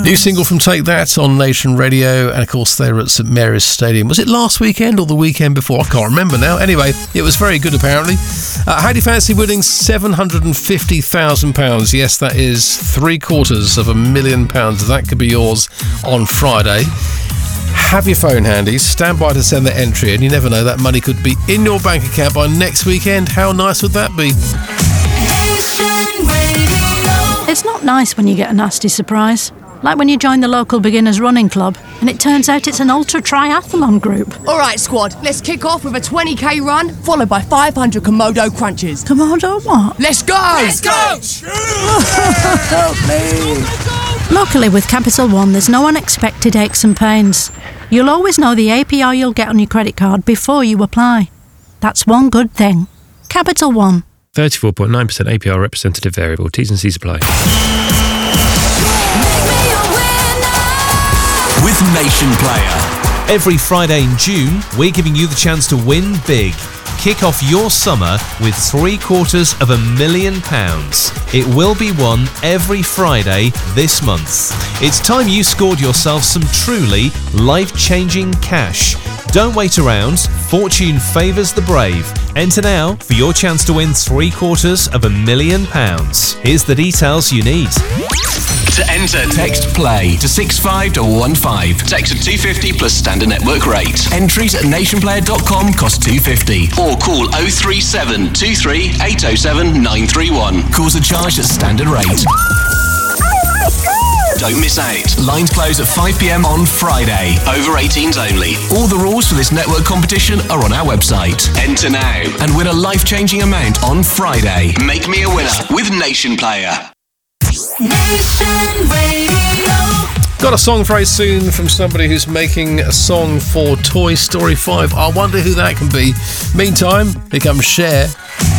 New single from Take That on Nation Radio, and of course they were at St Mary's Stadium. Was it last weekend or the weekend before? I can't remember now. Anyway, it was very good apparently. How do you fancy winning £750,000? Yes, that is £750,000. That could be yours on Friday. Have your phone handy, stand by to send the entry, and you never know, that money could be in your bank account by next weekend. How nice would that be? It's not nice when you get a nasty surprise. Like when you join the local beginners running club and it turns out it's an ultra triathlon group. All right, squad, let's kick off with a 20k run, followed by 500 Komodo crunches. Komodo what? Let's go! Let's go! Help me! Luckily with Capital One, there's no unexpected aches and pains. You'll always know the APR you'll get on your credit card before you apply. That's one good thing. Capital One. 34.9% APR representative variable. T's and C's apply. With Nation Player. Every Friday in June, we're giving you the chance to win big. Kick off your summer with £750,000. It will be won every Friday this month. It's time you scored yourself some truly life-changing cash. Don't wait around. Fortune favours the brave. Enter now for your chance to win £750,000. Here's the details you need. To enter, text PLAY to 65215. Text at 250 plus standard network rate. Entries at nationplayer.com cost £250. Or call 037 23 807 931. Calls are charged at standard rate. Don't miss out. Lines close at 5 p.m. on Friday. Over 18s only. All the rules for this network competition are on our website. Enter now and win a life-changing amount on Friday. Make me a winner with Nation Player. Nation Radio. Got a song very soon from somebody who's making a song for Toy Story 5. I wonder who that can be. Meantime, here comes Cher.